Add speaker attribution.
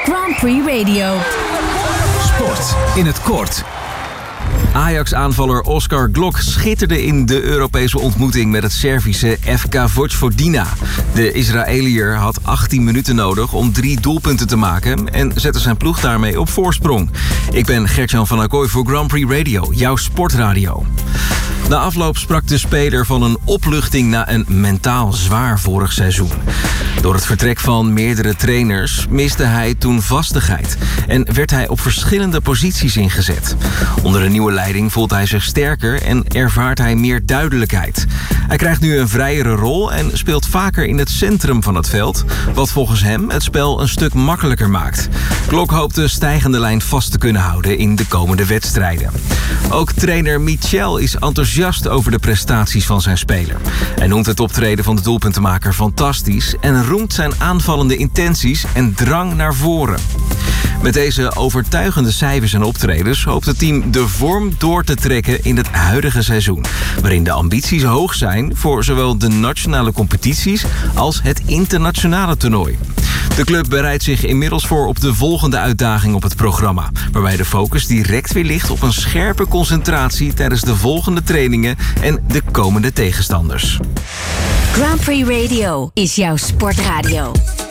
Speaker 1: Grand Prix Radio.
Speaker 2: Sport in het kort. Ajax-aanvaller Oskar Glock schitterde in de Europese ontmoeting met het Servische FK Vojvodina. De Israëliër had 18 minuten nodig om 3 doelpunten te maken en zette zijn ploeg daarmee op voorsprong. Ik ben Gert-Jan van Acquoy voor Grand Prix Radio, jouw sportradio. Na afloop sprak de speler van een opluchting na een mentaal zwaar vorig seizoen. Door het vertrek van meerdere trainers miste hij toen vastigheid en werd hij op verschillende posities ingezet. Onder de nieuwe leiding voelt hij zich sterker en ervaart hij meer duidelijkheid. Hij krijgt nu een vrijere rol en speelt vaker in het centrum van het veld, wat volgens hem het spel een stuk makkelijker maakt. Klok hoopt de stijgende lijn vast te kunnen houden in de komende wedstrijden. Ook trainer Michel is enthousiast over de prestaties van zijn speler. Hij noemt het optreden van de doelpuntenmaker fantastisch en roemt zijn aanvallende intenties en drang naar voren. Met deze overtuigende cijfers en optredens hoopt het team de vorm door te trekken in het huidige seizoen, waarin de ambities hoog zijn voor zowel de nationale competities als het internationale toernooi. De club bereidt zich inmiddels voor op de volgende uitdaging op het programma, waarbij de focus direct weer ligt op een scherpe concentratie tijdens de volgende trainingen en de komende tegenstanders.
Speaker 1: Grand Prix Radio is jouw sportradio.